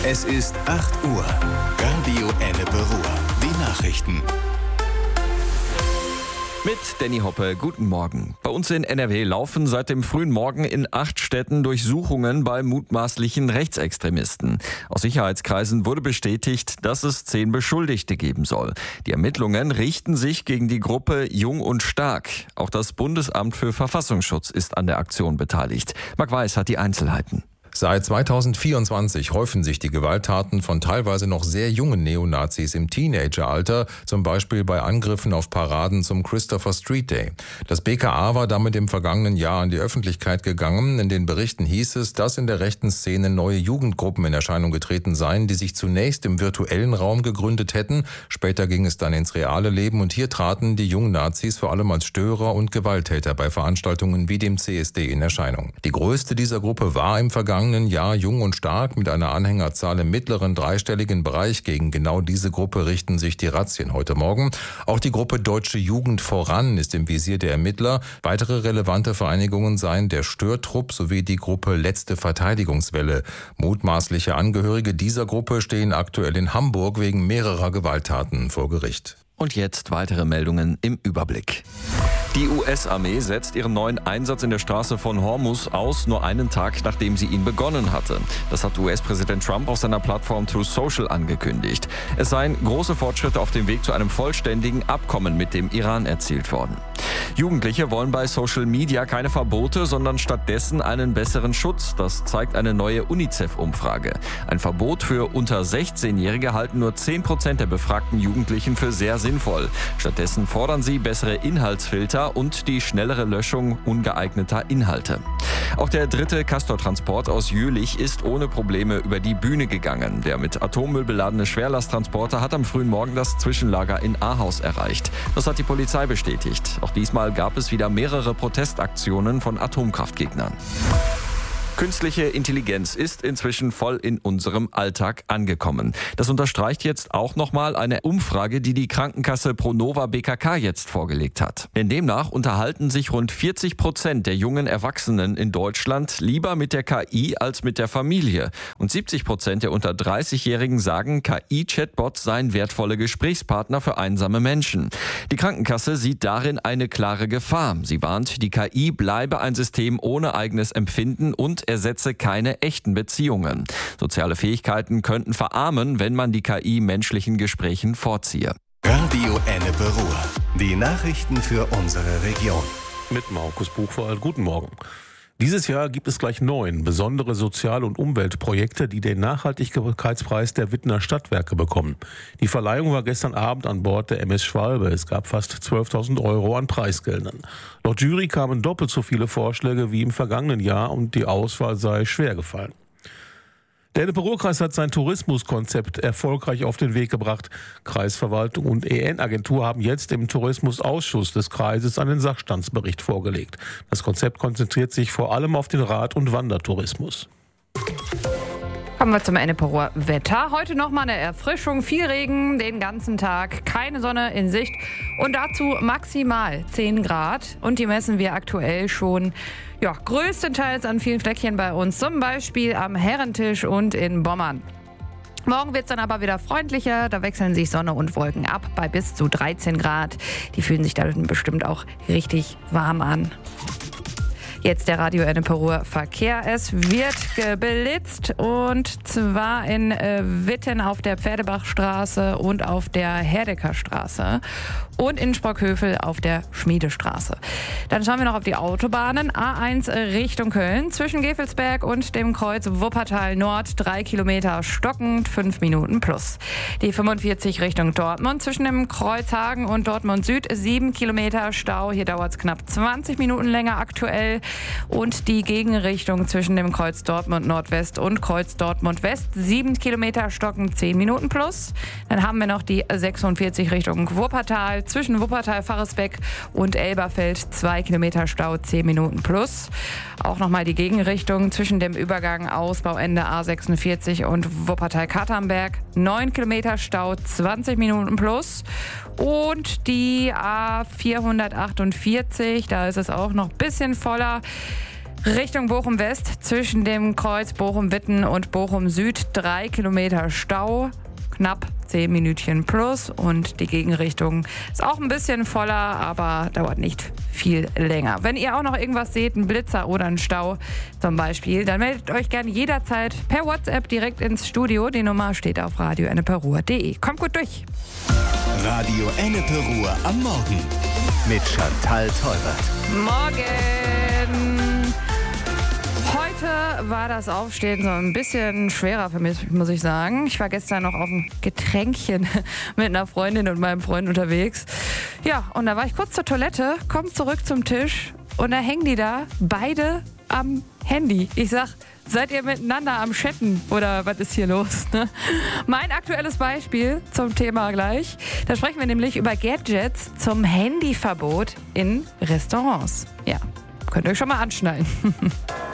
Es ist 8 Uhr. Radio Ennepe Ruhr. Die Nachrichten. Mit Danny Hoppe, guten Morgen. Bei uns in NRW laufen seit dem frühen Morgen in 8 Städten Durchsuchungen bei mutmaßlichen Rechtsextremisten. Aus Sicherheitskreisen wurde bestätigt, dass es 10 Beschuldigte geben soll. Die Ermittlungen richten sich gegen die Gruppe Jung und Stark. Auch das Bundesamt für Verfassungsschutz ist an der Aktion beteiligt. Marc Weiß hat die Einzelheiten. Seit 2024 häufen sich die Gewalttaten von teilweise noch sehr jungen Neonazis im Teenageralter, zum Beispiel bei Angriffen auf Paraden zum Christopher Street Day. Das BKA war damit im vergangenen Jahr an die Öffentlichkeit gegangen. In den Berichten hieß es, dass in der rechten Szene neue Jugendgruppen in Erscheinung getreten seien, die sich zunächst im virtuellen Raum gegründet hätten. Später ging es dann ins reale Leben und hier traten die jungen Nazis vor allem als Störer und Gewalttäter bei Veranstaltungen wie dem CSD in Erscheinung. Die größte dieser Gruppe war im vergangenen Jahr Jung und Stark mit einer Anhängerzahl im mittleren dreistelligen Bereich. Gegen genau diese Gruppe richten sich die Razzien heute Morgen. Auch die Gruppe Deutsche Jugend voran ist im Visier der Ermittler. Weitere relevante Vereinigungen seien der Störtrupp sowie die Gruppe Letzte Verteidigungswelle. Mutmaßliche Angehörige dieser Gruppe stehen aktuell in Hamburg wegen mehrerer Gewalttaten vor Gericht. Und jetzt weitere Meldungen im Überblick. Die US-Armee setzt ihren neuen Einsatz in der Straße von Hormuz aus, nur einen Tag nachdem sie ihn begonnen hatte. Das hat US-Präsident Trump auf seiner Plattform Truth Social angekündigt. Es seien große Fortschritte auf dem Weg zu einem vollständigen Abkommen mit dem Iran erzielt worden. Jugendliche wollen bei Social Media keine Verbote, sondern stattdessen einen besseren Schutz. Das zeigt eine neue UNICEF-Umfrage. Ein Verbot für unter 16-Jährige halten nur 10% der befragten Jugendlichen für sehr sinnvoll. Stattdessen fordern sie bessere Inhaltsfilter und die schnellere Löschung ungeeigneter Inhalte. Auch der 3. Castor-Transport aus Jülich ist ohne Probleme über die Bühne gegangen. Der mit Atommüll beladene Schwerlasttransporter hat am frühen Morgen das Zwischenlager in Ahaus erreicht. Das hat die Polizei bestätigt. Auch diesmal gab es wieder mehrere Protestaktionen von Atomkraftgegnern. Künstliche Intelligenz ist inzwischen voll in unserem Alltag angekommen. Das unterstreicht jetzt auch nochmal eine Umfrage, die die Krankenkasse Pronova BKK jetzt vorgelegt hat. Denn demnach unterhalten sich rund 40% der jungen Erwachsenen in Deutschland lieber mit der KI als mit der Familie. Und 70% der unter 30-Jährigen sagen, KI-Chatbots seien wertvolle Gesprächspartner für einsame Menschen. Die Krankenkasse sieht darin eine klare Gefahr. Sie warnt, die KI bleibe ein System ohne eigenes Empfinden und ersetze keine echten Beziehungen. Soziale Fähigkeiten könnten verarmen, wenn man die KI menschlichen Gesprächen vorziehe. Radio Ennepe Ruhr. Die Nachrichten für unsere Region. Mit Markus Buchwald. Guten Morgen. Dieses Jahr gibt es gleich 9 besondere Sozial- und Umweltprojekte, die den Nachhaltigkeitspreis der Wittner Stadtwerke bekommen. Die Verleihung war gestern Abend an Bord der MS Schwalbe. Es gab fast 12.000 € an Preisgeldern. Laut Jury kamen doppelt so viele Vorschläge wie im vergangenen Jahr und die Auswahl sei schwer gefallen. Der Ennepe-Ruhr-Kreis hat sein Tourismuskonzept erfolgreich auf den Weg gebracht. Kreisverwaltung und EN-Agentur haben jetzt im Tourismusausschuss des Kreises einen Sachstandsbericht vorgelegt. Das Konzept konzentriert sich vor allem auf den Rad- und Wandertourismus. Kommen wir zum Ennepe-Ruhr-Wetter. Heute nochmal eine Erfrischung, viel Regen den ganzen Tag, keine Sonne in Sicht und dazu maximal 10 Grad. Und die messen wir aktuell schon größtenteils an vielen Fleckchen bei uns, zum Beispiel am Herrentisch und in Bommern. Morgen wird es dann aber wieder freundlicher, da wechseln sich Sonne und Wolken ab bei bis zu 13 Grad. Die fühlen sich dann bestimmt auch richtig warm an. Jetzt der Radio Ennepe Ruhr Verkehr. Es wird geblitzt und zwar in Witten auf der Pferdebachstraße und auf der Herdeckerstraße und in Sprockhövel auf der Schmiedestraße. Dann schauen wir noch auf die Autobahnen. A1 Richtung Köln zwischen Gevelsberg und dem Kreuz Wuppertal Nord 3 Kilometer stockend, 5 Minuten plus. Die 45 Richtung Dortmund zwischen dem Kreuz Hagen und Dortmund Süd 7 Kilometer Stau. Hier dauert es knapp 20 Minuten länger aktuell. Und die Gegenrichtung zwischen dem Kreuz Dortmund Nordwest und Kreuz Dortmund West 7 Kilometer stockend, 10 Minuten plus. Dann haben wir noch die 46 Richtung Wuppertal zwischen Wuppertal-Farresbeck und Elberfeld 2 Kilometer Stau, 10 Minuten plus. Auch nochmal die Gegenrichtung zwischen dem Übergang Ausbauende A46 und Wuppertal-Katernberg 9 Kilometer Stau, 20 Minuten plus. Und die A448, da ist es auch noch ein bisschen voller. Richtung Bochum-West zwischen dem Kreuz Bochum-Witten und Bochum-Süd 3 Kilometer Stau, knapp 10 Minütchen plus, und die Gegenrichtung ist auch ein bisschen voller, aber dauert nicht viel länger. Wenn ihr auch noch irgendwas seht, einen Blitzer oder einen Stau zum Beispiel, dann meldet euch gerne jederzeit per WhatsApp direkt ins Studio. Die Nummer steht auf radioenneperuhr.de. Kommt gut durch. Radio Enneperuhr am Morgen mit Chantal Teubert. Morgen! Heute war das Aufstehen so ein bisschen schwerer für mich, muss ich sagen. Ich war gestern noch auf ein Getränkchen mit einer Freundin und meinem Freund unterwegs. Ja, und da war ich kurz zur Toilette, komm zurück zum Tisch und da hängen die da beide am Handy. Ich sag, seid ihr miteinander am Chatten oder was ist hier los? Ne? Mein aktuelles Beispiel zum Thema gleich. Da sprechen wir nämlich über Gadgets zum Handyverbot in Restaurants. Ja, könnt ihr euch schon mal anschnallen.